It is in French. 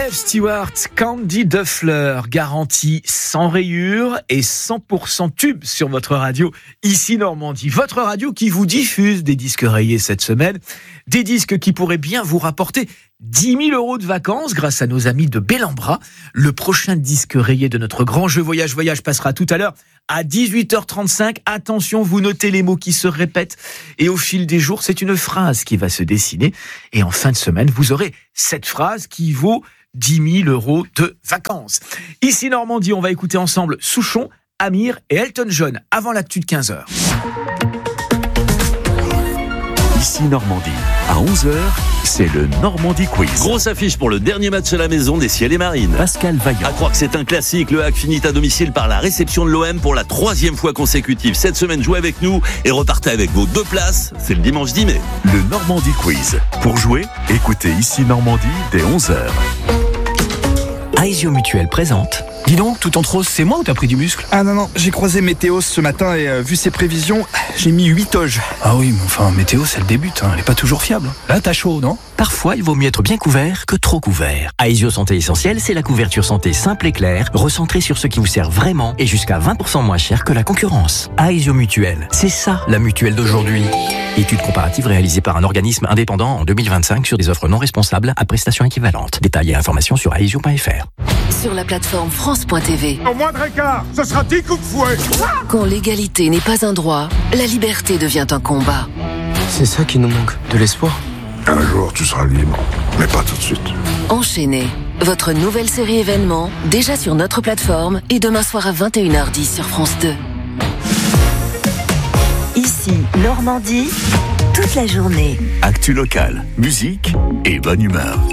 Dave Stewart, Candy Duffer, garantie sans rayures et 100% tube sur votre radio, ici Normandie. Votre radio qui vous diffuse des disques rayés cette semaine, des disques qui pourraient bien vous rapporter 10 000 € de vacances grâce à nos amis de Bellambra. Le prochain disque rayé de notre grand jeu Voyage passera tout à l'heure à 18h35. Attention, vous notez les mots qui se répètent et au fil des jours, c'est une phrase qui va se dessiner. Et en fin de semaine, vous aurez cette phrase qui vaut 10 000 € de vacances. Ici Normandie, on va écouter ensemble Souchon, Amir et Elton John avant l'actu de 15h. Ici Normandie, à 11h, c'est le Normandie Quiz. Grosse affiche pour le dernier match à la maison des Ciels et Marines. Pascal Vaillant. À croire que c'est un classique, le HAC finit à domicile par la réception de l'OM pour la 3e fois consécutive. Cette semaine, jouez avec nous et repartez avec vos 2 places. C'est le dimanche 10 mai. Le Normandie Quiz. Pour jouer, écoutez Ici Normandie dès 11h. Aesio Mutuel présente. Dis donc, tout en trop, c'est moi ou t'as pris du muscle? Ah non, j'ai croisé Météo ce matin et vu ses prévisions, j'ai mis 8 toges. Ah oui, mais enfin, Météo, c'est le début, elle est pas toujours fiable. Là, t'as chaud, non? Parfois, il vaut mieux être bien couvert que trop couvert. Aesio Santé Essentielle, c'est la couverture santé simple et claire, recentrée sur ce qui vous sert vraiment et jusqu'à 20% moins cher que la concurrence. Aesio Mutuel, c'est ça, la mutuelle d'aujourd'hui. Étude comparative réalisée par un organisme indépendant en 2025 sur des offres non responsables à prestations équivalentes. Détails et informations sur aesio.fr. Sur la plateforme France.tv. Au moindre écart, ce sera 10 coups de fouet. Quand l'égalité n'est pas un droit, la liberté devient un combat. C'est ça qui nous manque, de l'espoir. Un jour, tu seras libre, mais pas tout de suite. Enchaîné, votre nouvelle série événement, déjà sur notre plateforme et demain soir à 21h10 sur France 2. Ici, Normandie, toute la journée. Actu locale, musique et bonne humeur.